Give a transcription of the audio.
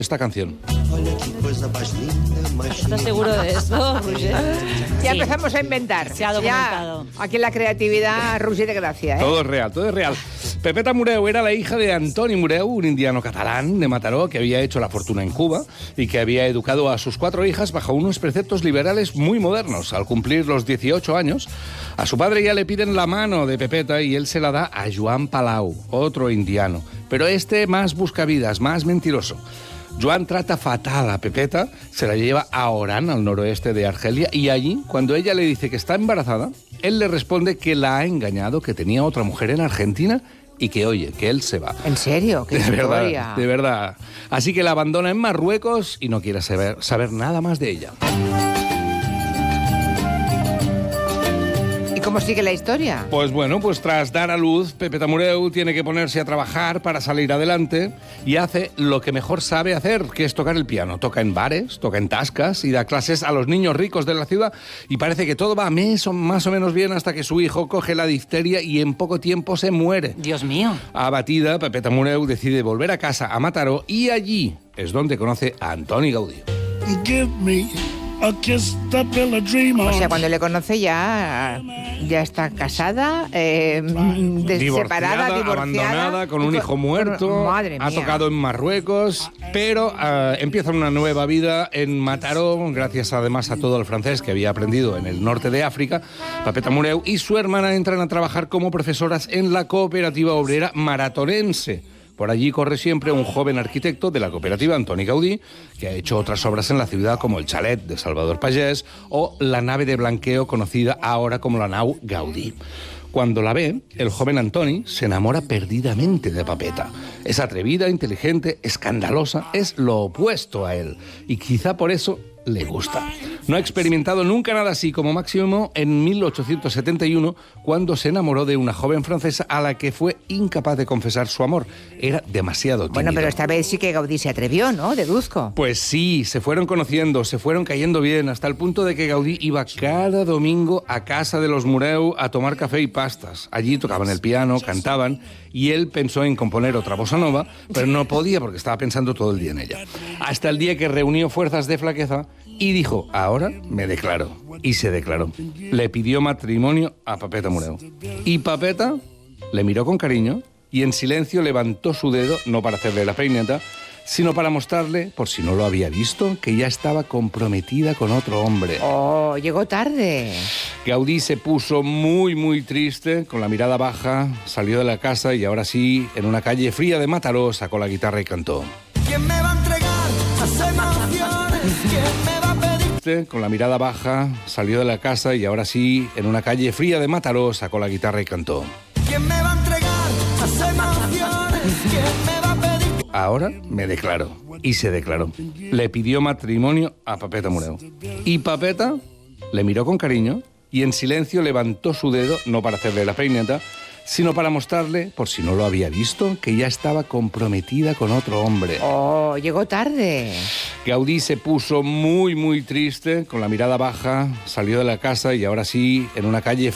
esta canción. ¿Estás seguro de esto, Roger? Ya empezamos a inventar. Se ha documentado. Ya, aquí la creatividad, Roger de Gracia, ¿eh? Todo es real, todo es real. Pepeta Mureu era la hija de Antoni Mureu, un indiano catalán de Mataró que había hecho la fortuna en Cuba y que había educado a sus 4 hijas bajo unos preceptos liberales muy modernos. Al cumplir los 18 años, a su padre ya le piden la mano de Pepeta y él se la da a Joan Palau, otro indiano, pero este más buscavidas, más mentiroso. Joan trata fatal a Pepeta, se la lleva a Orán, al noroeste de Argelia, y allí, cuando ella le dice que está embarazada, él le responde que la ha engañado, que tenía otra mujer en Argentina y que, oye, que él se va. ¿En serio? ¡Qué historia! De verdad. Así que la abandona en Marruecos y no quiere saber nada más de ella. ¿Cómo sigue la historia? Pues bueno, pues tras dar a luz, Pepeta Mureu tiene que ponerse a trabajar para salir adelante y hace lo que mejor sabe hacer, que es tocar el piano. Toca en bares, toca en tascas y da clases a los niños ricos de la ciudad y parece que todo va más o menos bien hasta que su hijo coge la difteria y en poco tiempo se muere. Dios mío. Abatida, Pepeta Mureu decide volver a casa, a Mataró, y allí es donde conoce a Antoni Gaudí. O sea, cuando le conoce ya está casada, separada, divorciada, abandonada, con un hijo muerto. Madre mía. Ha tocado en Marruecos, pero empieza una nueva vida en Mataró, gracias además a todo el francés que había aprendido en el norte de África. Pepeta Mureu y su hermana entran a trabajar como profesoras en la cooperativa obrera maratonense. Por allí corre siempre un joven arquitecto de la cooperativa, Antoni Gaudí, que ha hecho otras obras en la ciudad como el Chalet de Salvador Pagès o la nave de blanqueo conocida ahora como la Nau Gaudí. Cuando la ve, el joven Antoni se enamora perdidamente de Pepeta. Es atrevida, inteligente, escandalosa, es lo opuesto a él. Y quizá por eso le gusta. No ha experimentado nunca nada así, como máximo en 1871, cuando se enamoró de una joven francesa a la que fue incapaz de confesar su amor. Era demasiado tímido. Bueno, pero esta vez sí que Gaudí se atrevió, ¿no? Deduzco. Pues sí, se fueron conociendo, se fueron cayendo bien, hasta el punto de que Gaudí iba cada domingo a casa de los Mureu a tomar café y pastas. Allí tocaban el piano, cantaban, y él pensó en componer otra bossa nova, pero no podía porque estaba pensando todo el día en ella. Hasta el día que reunió fuerzas de flaqueza y dijo, ahora me declaro. Y se declaró. Le pidió matrimonio a Pepeta Mureu. Y Pepeta le miró con cariño y en silencio levantó su dedo, no para hacerle la peineta, sino para mostrarle, por si no lo había visto, que ya estaba comprometida con otro hombre. ¡Oh, llegó tarde! Gaudí se puso muy, muy triste, con la mirada baja, salió de la casa y ahora sí, en una calle fría de Mataró, sacó la guitarra y cantó. ¿Quién me va a entregar esas emociones? ¿Quién me va a pedir? Con la mirada baja, salió de la casa y ahora sí, en una calle fría de Mataró, sacó la guitarra y cantó. ¿Quién me va a entregar esas emociones? ¿Quién me va a pedir? Ahora me declaro. Y se declaró. Le pidió matrimonio a Pepeta Mureu. Y Pepeta le miró con cariño y en silencio levantó su dedo, no para hacerle la peineta, sino para mostrarle, por si no lo había visto, que ya estaba comprometida con otro hombre. ¡Oh, llegó tarde! Gaudí se puso muy, muy triste, con la mirada baja, salió de la casa y ahora sí, en una calle